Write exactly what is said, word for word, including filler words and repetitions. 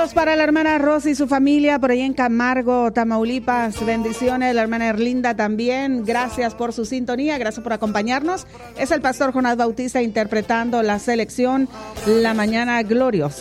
Saludos para la hermana Rosy y su familia por ahí en Camargo, Tamaulipas. Bendiciones, la hermana Erlinda también. Gracias por su sintonía, gracias por acompañarnos. Es el pastor Jonás Bautista interpretando la selección La Mañana Gloriosa.